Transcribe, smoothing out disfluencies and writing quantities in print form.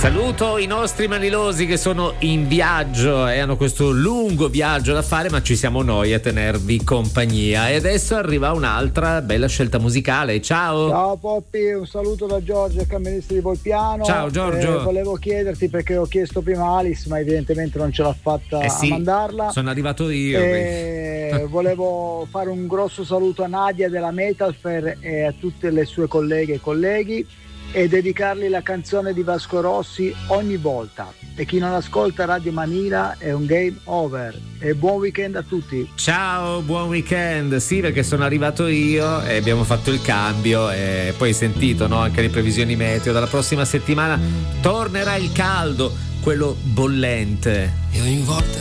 Saluto i nostri manilosi che sono in viaggio e hanno questo lungo viaggio da fare, ma ci siamo noi a tenervi compagnia. E adesso arriva un'altra bella scelta musicale. Ciao! Ciao Poppi, un saluto da Giorgio, il camionista di Volpiano. Ciao Giorgio! Volevo chiederti, perché ho chiesto prima Alice, ma evidentemente non ce l'ha fatta a mandarla. Sono arrivato io. Volevo fare un grosso saluto a Nadia della Metalfair e a tutte le sue colleghe e colleghi, e dedicargli la canzone di Vasco Rossi, Ogni volta. E chi non ascolta Radio Manila è un game over. E buon weekend a tutti. Ciao, buon weekend. Sì, perché sono arrivato io e abbiamo fatto il cambio, e poi hai sentito, no? Anche le previsioni meteo. Dalla prossima settimana tornerà il caldo, quello bollente. E ogni volta